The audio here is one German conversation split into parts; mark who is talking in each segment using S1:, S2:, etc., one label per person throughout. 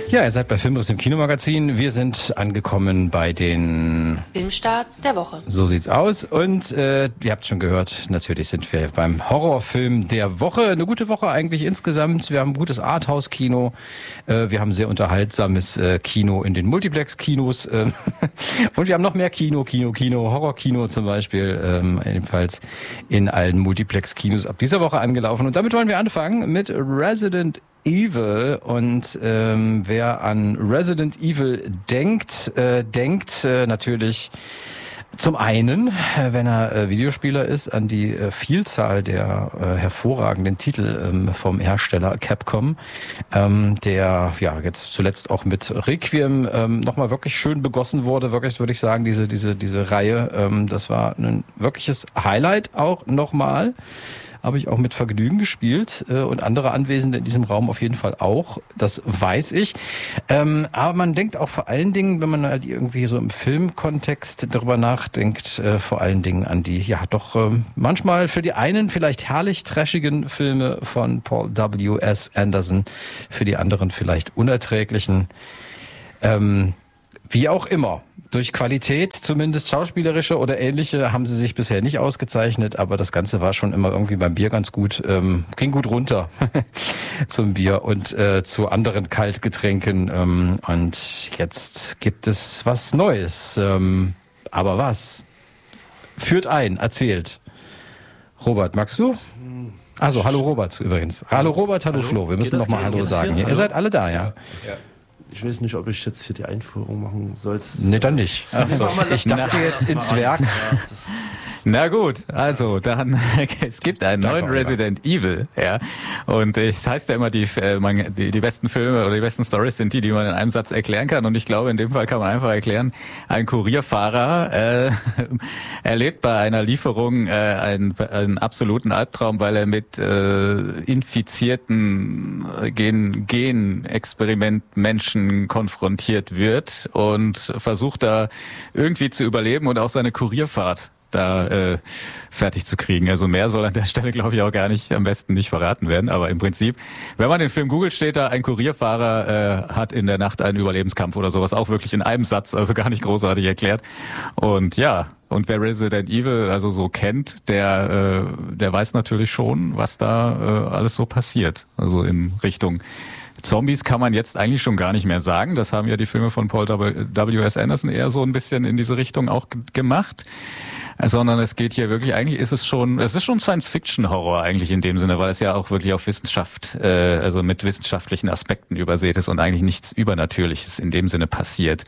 S1: Ja, ihr seid bei Filmriss im Kinomagazin. Wir sind angekommen bei den
S2: Filmstarts der Woche.
S1: So sieht's aus. Und ihr habt schon gehört, natürlich sind wir beim Horrorfilm der Woche. Eine gute Woche eigentlich insgesamt. Wir haben gutes Arthouse-Kino. Wir haben sehr unterhaltsames Kino in den Multiplex-Kinos. Und wir haben noch mehr Kino, Horror-Kino zum Beispiel, ebenfalls in allen Multiplex-Kinos ab dieser Woche angelaufen. Und damit wollen wir anfangen mit Resident Evil. Und wer an Resident Evil denkt natürlich zum einen, wenn er Videospieler ist, an die Vielzahl der hervorragenden Titel vom Hersteller Capcom, der ja jetzt zuletzt auch mit Requiem nochmal wirklich schön begossen wurde. Wirklich, würde ich sagen, diese Reihe, das war ein wirkliches Highlight auch nochmal. Habe ich auch mit Vergnügen gespielt und andere Anwesende in diesem Raum auf jeden Fall auch, das weiß ich. Aber man denkt auch vor allen Dingen, wenn man halt irgendwie so im Filmkontext darüber nachdenkt, vor allen Dingen an die, ja doch manchmal für die einen vielleicht herrlich trashigen Filme von Paul W.S. Anderson, für die anderen vielleicht unerträglichen, wie auch immer. Durch Qualität, zumindest schauspielerische oder ähnliche, haben sie sich bisher nicht ausgezeichnet, aber das Ganze war schon immer irgendwie beim Bier ganz gut, ging gut runter zum Bier und zu anderen Kaltgetränken. Und jetzt gibt es was Neues. Aber was? Führt ein, erzählt. Robert, magst du? Also, hallo Robert übrigens. Hallo Robert, hallo Flo. Wir müssen nochmal Hallo sagen. Ihr seid alle da, ja.
S3: Ich weiß nicht, ob ich jetzt hier die Einführung machen sollte.
S1: Nee, dann nicht. Ach so. Ich dachte jetzt ins Werk.
S4: Na gut, also dann, es gibt einen neuen Resident Evil, ja. Und es heißt ja immer, die besten Filme oder die besten Stories sind die man in einem Satz erklären kann. Und ich glaube, in dem Fall kann man einfach erklären, ein Kurierfahrer erlebt bei einer Lieferung einen absoluten Albtraum, weil er mit infizierten Genexperiment-Menschen konfrontiert wird und versucht da irgendwie zu überleben und auch seine Kurierfahrt da fertig zu kriegen. Also mehr soll an der Stelle, glaube ich, auch gar nicht, am besten nicht verraten werden. Aber im Prinzip, wenn man den Film googelt, steht da, ein Kurierfahrer hat in der Nacht einen Überlebenskampf oder sowas. Auch wirklich in einem Satz, also gar nicht großartig erklärt. Und ja, und wer Resident Evil also so kennt, der weiß natürlich schon, was da alles so passiert. Also in Richtung Zombies kann man jetzt eigentlich schon gar nicht mehr sagen. Das haben ja die Filme von Paul W.S. Anderson eher so ein bisschen in diese Richtung auch gemacht. Sondern es geht hier wirklich, eigentlich ist es ist schon Science-Fiction-Horror eigentlich in dem Sinne, weil es ja auch wirklich auf Wissenschaft, also mit wissenschaftlichen Aspekten übersät ist und eigentlich nichts Übernatürliches in dem Sinne passiert.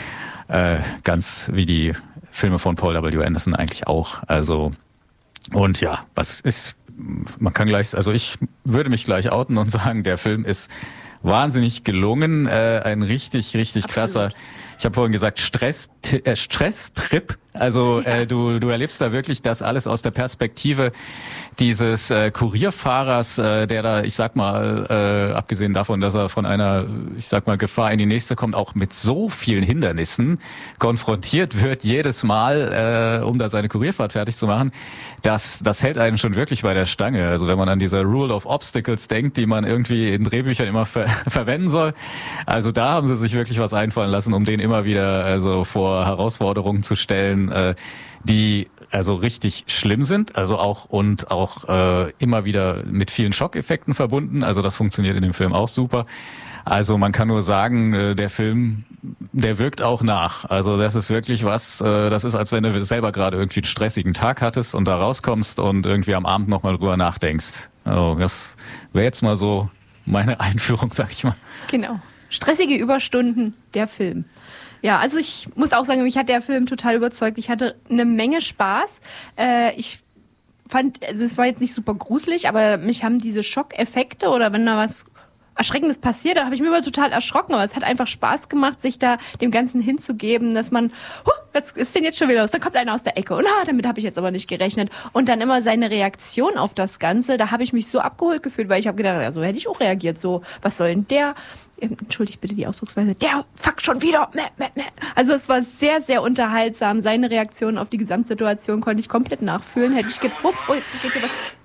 S4: Ganz wie die Filme von Paul W. Anderson eigentlich auch. Also, und ja, man kann gleich, also ich würde mich gleich outen und sagen, der Film ist wahnsinnig gelungen, ein richtig krasser, ich habe vorhin gesagt, Stresstrip. Also du erlebst da wirklich das alles aus der Perspektive dieses Kurierfahrers, der da, ich sag mal, abgesehen davon, dass er von einer, ich sag mal, Gefahr in die nächste kommt, auch mit so vielen Hindernissen konfrontiert wird jedes Mal, um da seine Kurierfahrt fertig zu machen. Das hält einen schon wirklich bei der Stange. Also wenn man an diese Rule of Obstacles denkt, die man irgendwie in Drehbüchern immer verwenden soll. Also da haben sie sich wirklich was einfallen lassen, um den immer wieder also vor Herausforderungen zu stellen, die also richtig schlimm sind, also auch immer wieder mit vielen Schockeffekten verbunden. Also das funktioniert in dem Film auch super. Also man kann nur sagen, der Film, der wirkt auch nach. Also das ist wirklich das ist, als wenn du selber gerade irgendwie einen stressigen Tag hattest und da rauskommst und irgendwie am Abend nochmal drüber nachdenkst. Also das wäre jetzt mal so meine Einführung, sag ich mal.
S5: Genau. Stressige Überstunden, der Film. Ja, also ich muss auch sagen, mich hat der Film total überzeugt. Ich hatte eine Menge Spaß. Ich fand, also es war jetzt nicht super gruselig, aber mich haben diese Schockeffekte oder wenn da was Erschreckendes passiert, da habe ich mir immer total erschrocken, aber es hat einfach Spaß gemacht, sich da dem Ganzen hinzugeben, dass man was ist denn jetzt schon wieder los? Dann kommt einer aus der Ecke und damit habe ich jetzt aber nicht gerechnet. Und dann immer seine Reaktion auf das Ganze, da habe ich mich so abgeholt gefühlt, weil ich habe gedacht, so hätte ich auch reagiert, so, was soll denn der, entschuldigt bitte die Ausdrucksweise, der fuck schon wieder. Also es war sehr, sehr unterhaltsam. Seine Reaktion auf die Gesamtsituation konnte ich komplett nachfühlen. Hätte ich gedacht, jetzt geht hier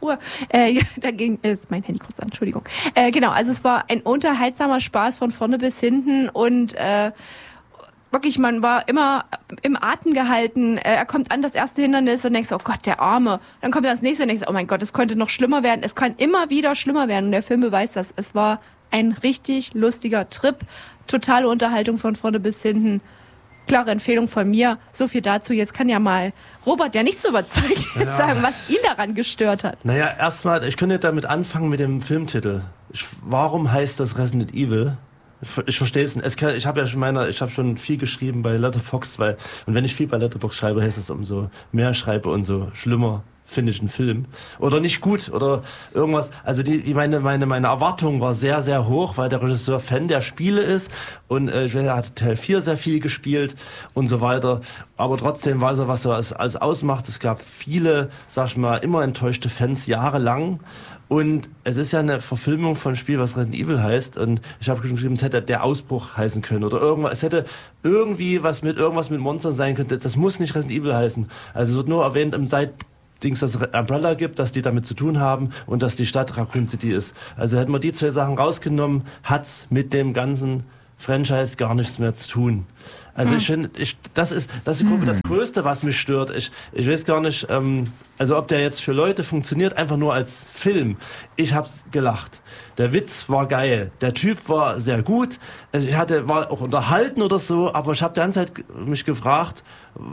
S5: was. Da ging jetzt mein Handy kurz an, Entschuldigung. Genau, also es war ein unterhaltsamer Spaß von vorne bis hinten und wirklich, man war immer im Atem gehalten. Er kommt an das erste Hindernis und denkst, oh Gott, der Arme. Dann kommt das nächste und denkst, oh mein Gott, es könnte noch schlimmer werden. Es kann immer wieder schlimmer werden und der Film beweist das. Es war ein richtig lustiger Trip. Totale Unterhaltung von vorne bis hinten. Klare Empfehlung von mir. So viel dazu. Jetzt kann ja mal Robert, der nicht so überzeugt ist, sagen, was ihn daran gestört hat.
S3: Naja, erstmal, ich könnte damit anfangen mit dem Filmtitel. Warum heißt das Resident Evil? Ich verstehe es nicht. Ich habe schon viel geschrieben bei Letterboxd, und wenn ich viel bei Letterboxd schreibe, heißt es, umso mehr schreibe, umso schlimmer finde ich einen Film. Oder nicht gut oder irgendwas. Also meine Erwartung war sehr, sehr hoch, weil der Regisseur Fan der Spiele ist und er hat Teil 4 sehr viel gespielt und so weiter. Aber trotzdem weiß er, was er alles ausmacht. Es gab viele, sag ich mal, immer enttäuschte Fans jahrelang. Und es ist ja eine Verfilmung von einem Spiel, was Resident Evil heißt. Und ich habe geschrieben, es hätte der Ausbruch heißen können oder irgendwas. Es hätte irgendwie irgendwas mit Monstern sein können. Das muss nicht Resident Evil heißen. Also es wird nur erwähnt im Dings, dass es Umbrella gibt, dass die damit zu tun haben und dass die Stadt Raccoon City ist. Also hätten wir die zwei Sachen rausgenommen, hat's mit dem ganzen Franchise gar nichts mehr zu tun. Also ich finde, das ist das Größte, was mich stört. Ich weiß gar nicht, also ob der jetzt für Leute funktioniert, einfach nur als Film. Ich hab's gelacht. Der Witz war geil. Der Typ war sehr gut. Also war auch unterhalten oder so, aber ich habe die ganze Zeit mich gefragt,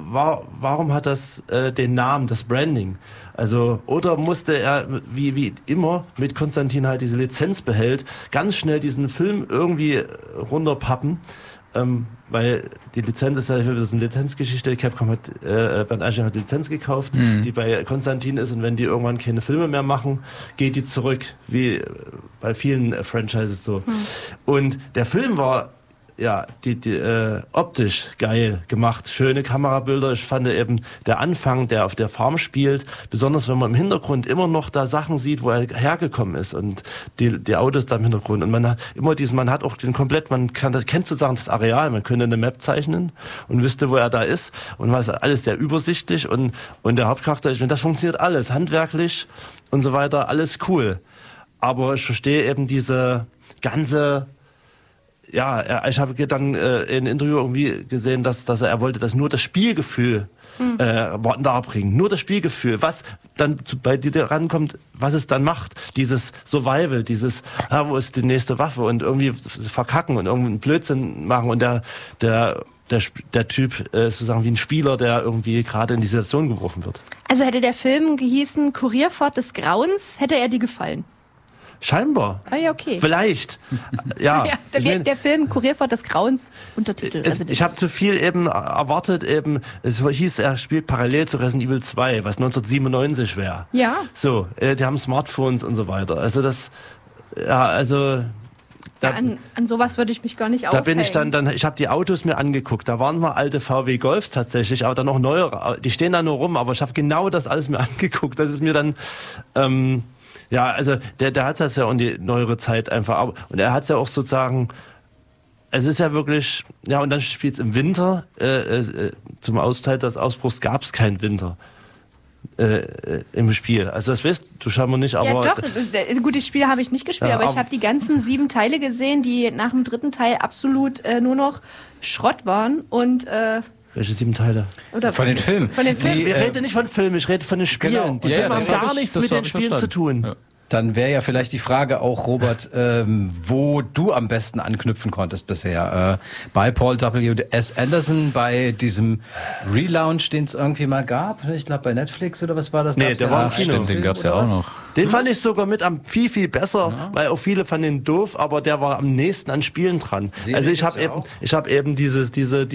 S3: warum hat das den Namen, das Branding? Also, oder musste er, wie immer, mit Konstantin halt diese Lizenz behält, ganz schnell diesen Film irgendwie runterpappen. Weil die Lizenz ist ja eine Lizenzgeschichte. Capcom Bernd Eichinger hat Lizenz gekauft, die bei Konstantin ist, und wenn die irgendwann keine Filme mehr machen, geht die zurück, wie bei vielen Franchises so. Und der Film war optisch geil gemacht, schöne Kamerabilder. Ich fand eben der Anfang, der auf der Farm spielt, besonders wenn man im Hintergrund immer noch da Sachen sieht, wo er hergekommen ist und die Autos da im Hintergrund. Und man hat immer man hat auch kennt sozusagen das Areal, man könnte eine Map zeichnen und wüsste, wo er da ist und was alles sehr übersichtlich und der Hauptcharakter, ich finde, das funktioniert alles, handwerklich und so weiter, alles cool. Aber ich verstehe eben diese ganze ich habe dann in einem Interview irgendwie gesehen, dass er wollte, dass nur das Spielgefühl darbringen. Nur das Spielgefühl, was dann bei dir rankommt, was es dann macht. Dieses Survival, wo ist die nächste Waffe und irgendwie verkacken und irgendeinen Blödsinn machen und der Typ ist sozusagen wie ein Spieler, der irgendwie gerade in die Situation geworfen wird.
S5: Also hätte der Film gehießen Kurierfahrt des Grauens, hätte er dir gefallen?
S3: Scheinbar.
S5: Ah ja, okay.
S3: Vielleicht. Ja.
S5: Der Film Kurierfahrt des Grauens, Untertitel.
S3: Ich habe zu viel eben erwartet, es hieß, er spielt parallel zu Resident Evil 2, was 1997 wäre.
S5: Ja.
S3: So, die haben Smartphones und so weiter. Also
S5: an sowas würde ich mich gar nicht aufhängen.
S3: Da bin ich ich habe die Autos mir angeguckt, da waren mal alte VW Golfs tatsächlich, aber dann noch neuere, die stehen da nur rum, aber ich habe genau das alles mir angeguckt, das ist mir dann, also der hat das ja um die neuere Zeit einfach, und er hat es ja auch sozusagen, es ist ja wirklich, und dann spielt es im Winter, zum Austeil des Ausbruchs gab es keinen Winter. Im Spiel. Also das weißt du scheinbar nicht, aber...
S5: Ja doch, gut, das Spiel habe ich nicht gespielt, aber ich habe die ganzen 7 Teile gesehen, die nach dem 3. Teil absolut nur noch Schrott waren und...
S3: Welche 7 Teile?
S5: Oder
S1: von den Filmen.
S3: Ich rede nicht von Filmen, ich rede von den Spielen.
S1: Genau.
S3: Die Filme haben gar nichts mit den Spielen zu tun. Ja.
S1: Dann wäre ja vielleicht die Frage auch, Robert, wo du am besten anknüpfen konntest bisher. Bei Paul W.S. Anderson, bei diesem Relaunch, den es irgendwie mal gab. Ich glaube bei Netflix oder was war das?
S3: Nee, der war im Kino.
S4: Stimmt, den gab es ja auch noch.
S3: Den fand ich sogar mit am viel besser, weil auch viele fanden ihn doof, aber der war am nächsten an Spielen dran. Also ich habe eben diese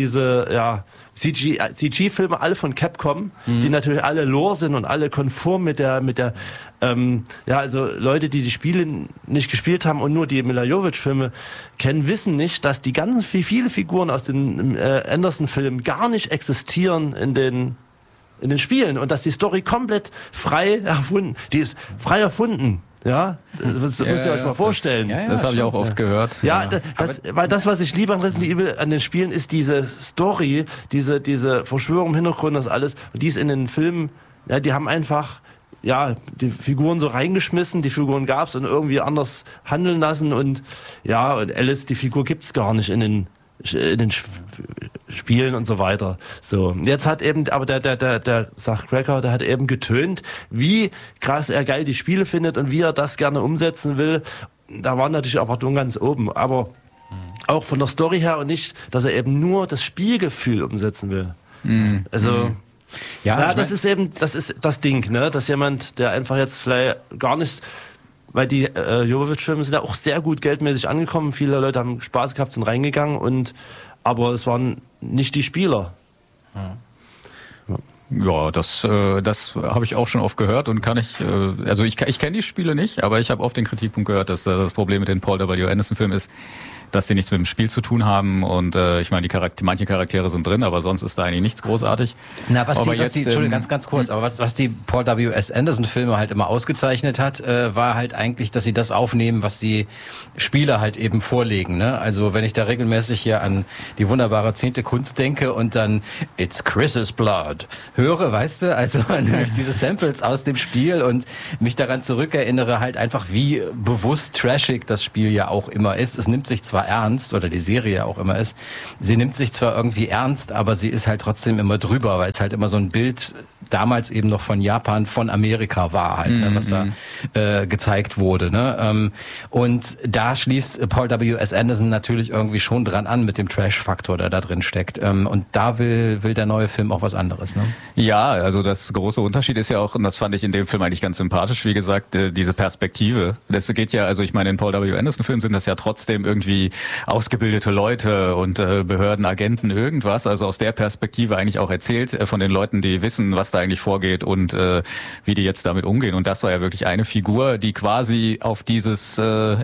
S3: CG-Filme alle von Capcom, die natürlich alle Lore sind und alle konform mit der also Leute, die Spiele nicht gespielt haben und nur die Mila Jovovich-Filme kennen, wissen nicht, dass die ganzen viele Figuren aus den Anderson-Filmen gar nicht existieren in den Spielen und dass die Story komplett frei erfunden, die ist frei erfunden. Ja, das müsst ihr euch mal vorstellen.
S4: Das habe ich auch oft gehört.
S3: Ja, weil das, was ich liebe an Resident Evil, an den Spielen, ist diese Story, diese Verschwörung im Hintergrund, das alles. Und die ist in den Filmen, ja, die haben einfach, die Figuren so reingeschmissen, die Figuren gab's und irgendwie anders handeln lassen und und Alice, die Figur gibt's gar nicht in den Spielen und so weiter. So, jetzt hat eben, aber der Zach Cracker, der hat eben getönt, wie krass er geil die Spiele findet und wie er das gerne umsetzen will. Da waren natürlich Erwartungen ganz oben, aber auch von der Story her und nicht, dass er eben nur das Spielgefühl umsetzen will. Also, das ist das Ding, ne, dass jemand, der einfach jetzt vielleicht gar nicht, weil die Jovovich-Filme sind ja auch sehr gut geldmäßig angekommen. Viele Leute haben Spaß gehabt, sind reingegangen aber es waren nicht die Spieler.
S4: Ja, das habe ich auch schon oft gehört und kann ich, also ich kenne die Spiele nicht, aber ich habe oft den Kritikpunkt gehört, dass das Problem mit den Paul W. Anderson-Filmen ist, dass die nichts mit dem Spiel zu tun haben und ich meine, manche Charaktere sind drin, aber sonst ist da eigentlich nichts großartig.
S1: Na, Entschuldigung, ganz kurz, aber was die Paul W.S. Anderson-Filme halt immer ausgezeichnet hat, war halt eigentlich, dass sie das aufnehmen, was die Spieler halt eben vorlegen. Ne? Also wenn ich da regelmäßig hier an die wunderbare 10. Kunst denke und dann It's Chris's Blood höre, weißt du, also nämlich diese Samples aus dem Spiel und mich daran zurückerinnere, halt einfach, wie bewusst trashig das Spiel ja auch immer ist. Es nimmt sich zwar ernst, oder die Serie auch immer ist, sie nimmt sich zwar irgendwie ernst, aber sie ist halt trotzdem immer drüber, weil es halt immer so ein Bild damals eben noch von Japan, von Amerika war halt, ne, was da gezeigt wurde. Ne? Und da schließt Paul W.S. Anderson natürlich irgendwie schon dran an mit dem Trash-Faktor, der da drin steckt. Und da will der neue Film auch was anderes. Ne?
S4: Ja, also das große Unterschied ist ja auch, und das fand ich in dem Film eigentlich ganz sympathisch, wie gesagt, diese Perspektive. Das geht ja, also ich meine, in Paul W. Anderson-Filmen sind das ja trotzdem irgendwie ausgebildete Leute und Behörden, Agenten, irgendwas. Also aus der Perspektive eigentlich auch erzählt von den Leuten, die wissen, was da eigentlich vorgeht und wie die jetzt damit umgehen. Und das war ja wirklich eine Figur, die quasi auf dieses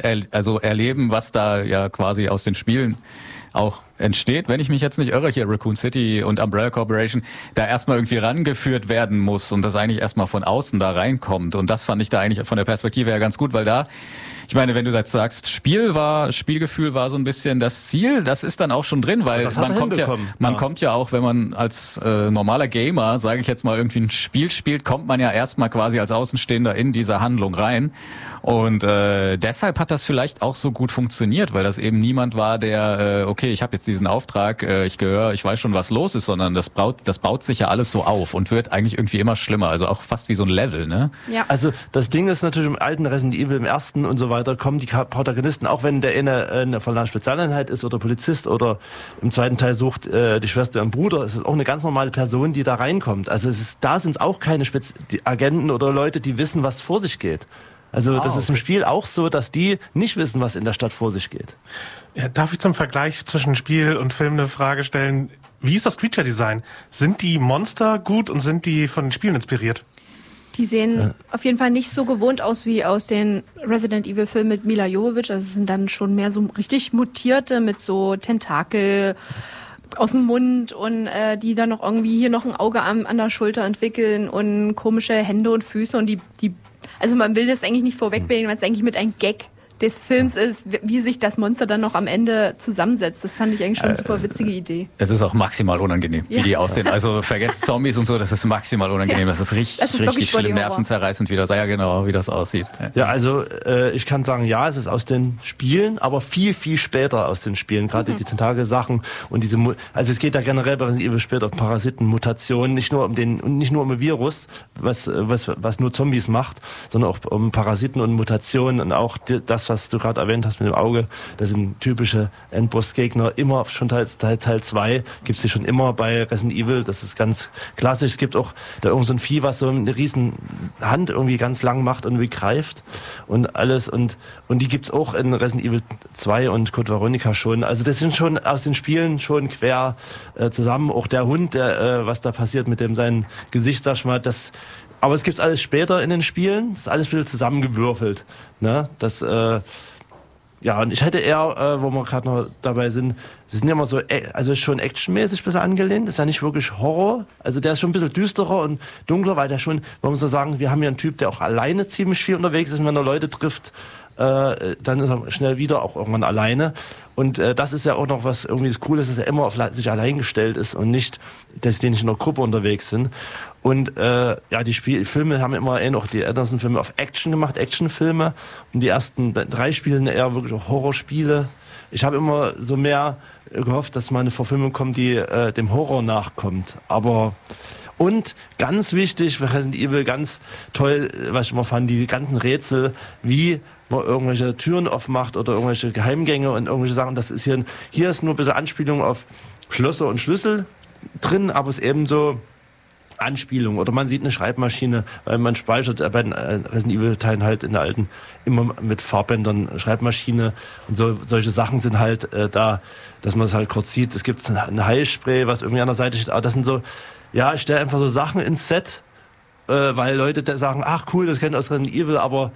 S4: erleben, was da ja quasi aus den Spielen auch entsteht, wenn ich mich jetzt nicht irre, hier Raccoon City und Umbrella Corporation, da erstmal irgendwie rangeführt werden muss und das eigentlich erstmal von außen da reinkommt. Und das fand ich da eigentlich von der Perspektive her ganz gut, weil da, ich meine, wenn du jetzt sagst, Spielgefühl war so ein bisschen das Ziel, das ist dann auch schon drin, weil man kommt ja auch, wenn man als normaler Gamer, sage ich jetzt mal, irgendwie ein Spiel spielt, kommt man ja erstmal quasi als Außenstehender in diese Handlung rein. Und deshalb hat das vielleicht auch so gut funktioniert, weil das eben niemand war, der, okay, ich habe jetzt diesen Auftrag, ich weiß schon, was los ist, sondern das baut sich ja alles so auf und wird eigentlich irgendwie immer schlimmer, also auch fast wie so ein Level, ne?
S3: Ja. Also das Ding ist natürlich im alten Resident Evil, im ersten und so weiter, kommen die Protagonisten, auch wenn der eine von einer Spezialeinheit ist oder Polizist oder im zweiten Teil sucht die Schwester ihren Bruder, es ist auch eine ganz normale Person, die da reinkommt. Also da sind es auch keine Agenten oder Leute, die wissen, was vor sich geht. Also das ist im Spiel auch so, dass die nicht wissen, was in der Stadt vor sich geht.
S2: Ja, darf ich zum Vergleich zwischen Spiel und Film eine Frage stellen? Wie ist das Creature Design? Sind die Monster gut und sind die von den Spielen inspiriert?
S5: Die sehen auf jeden Fall nicht so gewohnt aus wie aus den Resident Evil Filmen mit Mila Jovovich. Also es sind dann schon mehr so richtig mutierte mit so Tentakel aus dem Mund und die dann noch irgendwie hier noch ein Auge an der Schulter entwickeln und komische Hände und Füße und die also man will das eigentlich nicht vorwegbringen, weil es eigentlich mit ein Gag des Films ist, wie sich das Monster dann noch am Ende zusammensetzt. Das fand ich eigentlich schon eine super witzige Idee.
S4: Es ist auch maximal unangenehm, wie die aussehen. Also vergesst Zombies und so, das ist maximal unangenehm. Das ist richtig schlimm, nervenzerreißend, wie das aussieht.
S3: Ja, also ich kann sagen, ja, es ist aus den Spielen, aber viel, viel später aus den Spielen. Gerade die Tentakel-Sachen und also es geht ja generell bei Resident Evil später um Parasiten, Mutationen, nicht nur um ein Virus, was nur Zombies macht, sondern auch um Parasiten und Mutationen und auch das das, was du gerade erwähnt hast mit dem Auge, das sind typische Endbossgegner. Immer schon Teil 2 gibt es die schon immer bei Resident Evil. Das ist ganz klassisch. Es gibt auch da irgend so ein Vieh, was so eine riesen Hand irgendwie ganz lang macht und wie greift und alles. Und die gibt's auch in Resident Evil 2 und Code Veronica schon. Also das sind schon aus den Spielen schon quer zusammen. Auch der Hund, der was da passiert mit dem sein Gesicht, sag ich mal, aber es gibt's alles später in den Spielen. Das ist alles ein bisschen zusammengewürfelt. Ne? Das, ja, und ich hätte eher, wo wir gerade noch dabei sind, sie sind ja immer so, also schon actionmäßig ein bisschen angelehnt. Das ist ja nicht wirklich Horror. Also der ist schon ein bisschen düsterer und dunkler, weil der schon, man muss so sagen, wir haben ja einen Typ, der auch alleine ziemlich viel unterwegs ist. Und wenn er Leute trifft, dann ist er schnell wieder auch irgendwann alleine. Und das ist ja auch noch was irgendwie das Coole ist, dass er immer auf sich allein gestellt ist und nicht, dass die nicht in einer Gruppe unterwegs sind. Und ja, die Filme haben immer auch die Anderson-Filme auf Action gemacht, Actionfilme. Und die ersten 3 Spiele sind eher wirklich Horrorspiele. Ich habe immer so mehr gehofft, dass mal eine Verfilmung kommt, die dem Horror nachkommt. Und ganz wichtig, bei Resident Evil ganz toll, was ich immer fand, die ganzen Rätsel, wie man irgendwelche Türen aufmacht oder irgendwelche Geheimgänge und irgendwelche Sachen. Das ist hier ist nur ein bisschen Anspielung auf Schlösser und Schlüssel drin, aber es ist eben so Anspielung. Oder man sieht eine Schreibmaschine, weil man speichert bei den Resident Evil Teilen halt in der alten immer mit Farbbändern Schreibmaschine und solche Sachen sind halt da, dass man es halt kurz sieht. Es gibt ein Heilspray, was irgendwie an der Seite steht. Aber das sind so, ja, ich stelle einfach so Sachen ins Set, weil Leute sagen, ach cool, das kennt aus Resident Evil, aber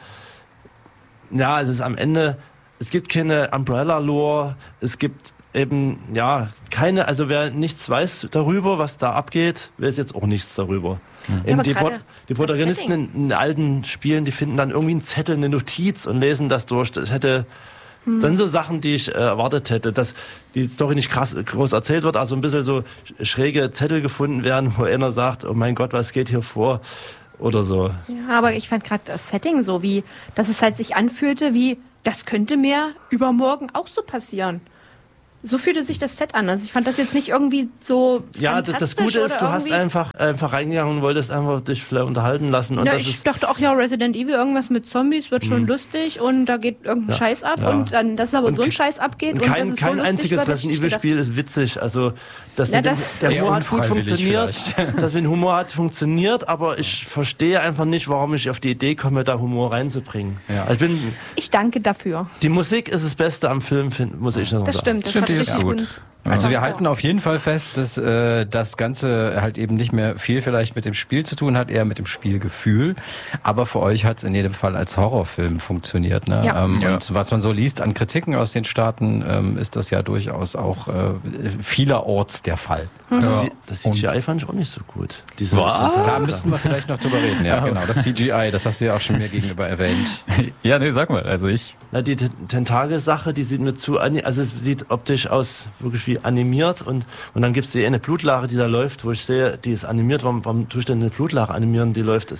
S3: ja, es ist am Ende, es gibt keine Umbrella-Lore, es gibt eben, ja, keine, also wer nichts weiß darüber, was da abgeht, weiß jetzt auch nichts darüber.
S5: Ja,
S3: Die Protagonisten in alten Spielen, die finden dann irgendwie einen Zettel, eine Notiz und lesen das durch. Das hätte dann so Sachen, die ich erwartet hätte, dass die Story nicht groß erzählt wird, also ein bisschen so schräge Zettel gefunden werden, wo einer sagt, oh mein Gott, was geht hier vor? Oder so.
S5: Ja, aber ich fand gerade das Setting so, wie, dass es halt sich anfühlte, wie, das könnte mir übermorgen auch so passieren. So fühlte sich das Set an. Also ich fand das jetzt nicht irgendwie so
S3: ja, das Gute ist, du hast einfach reingegangen und wolltest einfach dich vielleicht unterhalten lassen. Und
S5: ja,
S3: das
S5: ich dachte auch, ja, Resident Evil, irgendwas mit Zombies wird schon lustig und da geht irgendein Scheiß ab und dann, dass aber so ein Scheiß abgeht und
S3: kein,
S5: das ist
S3: kein
S5: so
S3: einziges
S5: lustig,
S3: Resident Evil Spiel ist witzig. Also der
S1: Eher
S3: Humor hat gut
S1: unfreiwillig
S3: funktioniert. Das mit Humor hat funktioniert, aber ich verstehe einfach nicht, warum ich auf die Idee komme, da Humor reinzubringen.
S1: Ja.
S3: Also
S5: ich danke dafür.
S3: die Musik ist das Beste am Film, muss ich noch
S5: Das
S3: sagen.
S5: stimmt, das hat
S4: die ist
S5: richtig
S4: gut.
S5: gut.
S1: Also wir halten auf jeden Fall fest, dass das Ganze halt eben nicht mehr viel vielleicht mit dem Spiel zu tun hat, eher mit dem Spielgefühl. Aber für euch hat es in jedem Fall als Horrorfilm funktioniert. Ne?
S5: Ja.
S1: Und was man so liest an Kritiken aus den Staaten, ist das ja durchaus auch vielerorts der Fall.
S3: Das CGI fand ich auch nicht so gut.
S1: Da müssten wir vielleicht noch drüber reden. Ja, genau. Das CGI, das hast du ja auch schon mir gegenüber erwähnt.
S4: Ja, nee, sag mal. Also
S3: Die Tentakel-Sache, die sieht mir also es sieht optisch aus wirklich wie animiert und dann gibt es die eine Blutlache, die da läuft, wo ich sehe, die ist animiert. Warum tue ich denn eine Blutlache animieren, die läuft?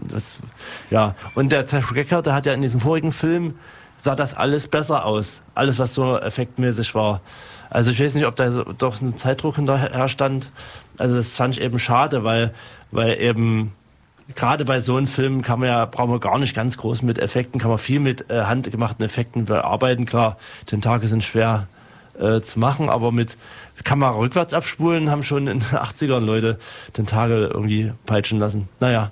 S3: Ja. Und der Zerschrecker, der hat ja in diesem vorigen Film, sah das alles besser aus. Alles, was so effektmäßig war. Also ich weiß nicht, ob da doch ein Zeitdruck hinterher stand. Also das fand ich eben schade, weil eben gerade bei so einem Film brauchen wir gar nicht ganz groß mit Effekten, kann man viel mit handgemachten Effekten bearbeiten. Klar, Tentakel sind schwer zu machen, aber mit Kamera rückwärts abspulen haben schon in den 80ern Leute Tentakel irgendwie peitschen lassen. Naja.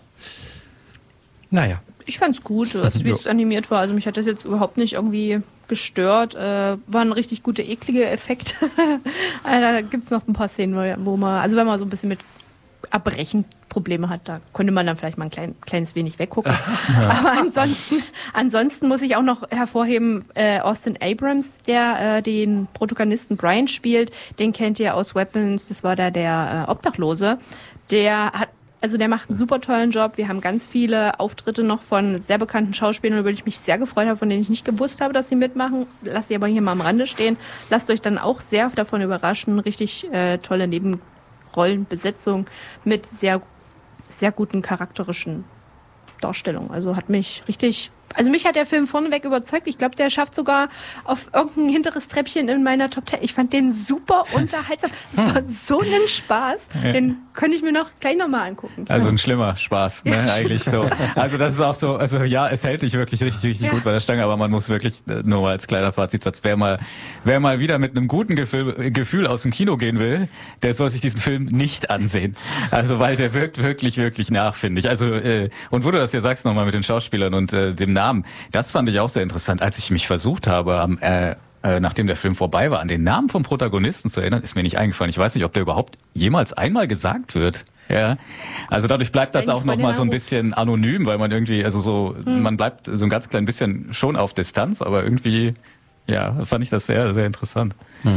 S5: Ich fand's gut, wie es animiert war. Also mich hat das jetzt überhaupt nicht irgendwie gestört. Waren richtig gute, eklige Effekte. Da gibt's noch ein paar Szenen, wo man, also wenn man so ein bisschen mit Erbrechen Probleme hat, da könnte man dann vielleicht mal ein kleines wenig weggucken. Aber ansonsten muss ich auch noch hervorheben, Austin Abrams, der den Protagonisten Brian spielt, den kennt ihr aus Weapons, das war der Obdachlose. Der macht einen super tollen Job. Wir haben ganz viele Auftritte noch von sehr bekannten Schauspielern, über die ich mich sehr gefreut habe, von denen ich nicht gewusst habe, dass sie mitmachen. Lasst sie aber hier mal am Rande stehen. Lasst euch dann auch sehr davon überraschen. Richtig tolle Nebenrollenbesetzung mit sehr, sehr guten charakterischen Darstellungen. Also hat mich richtig Also mich hat der Film vorneweg überzeugt. Ich glaube, der schafft sogar auf irgendein hinteres Treppchen in meiner Top 10. Ich fand den super unterhaltsam. Es war so ein Spaß. Den könnte ich mir gleich nochmal angucken.
S4: Also ein schlimmer Spaß, ne? Eigentlich so. Also das ist auch so, also ja, es hält dich wirklich richtig gut bei der Stange, aber man muss wirklich, nur mal als kleiner Fazitsatz, wer mal wieder mit einem guten Gefühl aus dem Kino gehen will, der soll sich diesen Film nicht ansehen. Also weil der wirkt wirklich nach, finde ich. Also und wo du das ja sagst nochmal mit den Schauspielern und dem Namen, das fand ich auch sehr interessant. Als ich mich versucht habe, nachdem der Film vorbei war, an den Namen vom Protagonisten zu erinnern, ist mir nicht eingefallen. Ich weiß nicht, ob der überhaupt jemals einmal gesagt wird. Ja, also dadurch bleibt das auch nochmal so ein bisschen anonym, weil man irgendwie, also so, man bleibt so ein ganz klein bisschen schon auf Distanz, aber irgendwie, ja, fand ich das sehr, sehr interessant.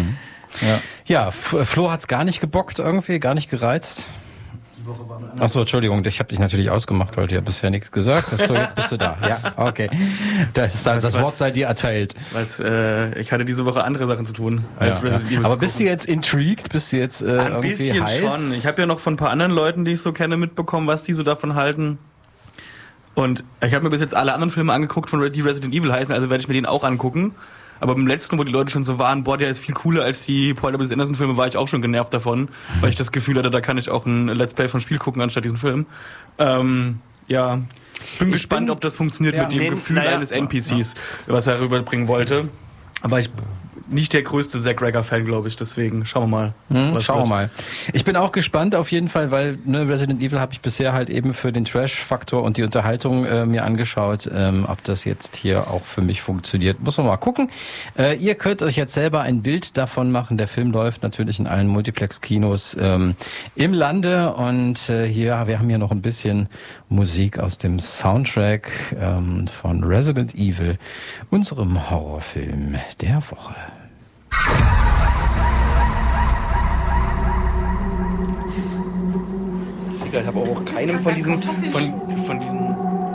S1: Ja, Flo hat's gar nicht gebockt irgendwie, gar nicht gereizt. Achso, Entschuldigung, ich habe dich natürlich ausgemacht, weil du ja bisher nichts gesagt hast. So, jetzt bist du da. Ja, okay. Das Wort sei dir erteilt.
S6: Ich hatte diese Woche andere Sachen zu tun als Resident Evil.
S1: Aber bist du jetzt intrigued? Bist du jetzt
S6: ein
S1: irgendwie
S6: bisschen
S1: heiß?
S6: schon. Ich habe ja noch von ein paar anderen Leuten, die ich so kenne, mitbekommen, was die so davon halten. Und ich habe mir bis jetzt alle anderen Filme angeguckt, die Resident Evil heißen, also werde ich mir den auch angucken. Aber beim letzten, wo die Leute schon so waren, boah, der ist viel cooler als die Paul W. Anderson Filme, war ich auch schon genervt davon, weil ich das Gefühl hatte, da kann ich auch ein Let's Play vom Spiel gucken, anstatt diesen Film. Ja, bin gespannt, ob das funktioniert mit dem Gefühl eines NPCs, was er rüberbringen wollte. Aber ich nicht der größte Zack Ryder-Fan, glaube ich, deswegen schauen wir mal.
S1: Schauen wir mal. Ich bin auch gespannt auf jeden Fall, weil Resident Evil habe ich bisher halt eben für den Trash-Faktor und die Unterhaltung mir angeschaut. Ob das jetzt hier auch für mich funktioniert, muss man mal gucken. Ihr könnt euch jetzt selber ein Bild davon machen. Der Film läuft natürlich in allen Multiplex-Kinos im Lande und wir haben hier noch ein bisschen Musik aus dem Soundtrack von Resident Evil, unserem Horrorfilm der Woche.
S6: Ich habe auch keinem von diesen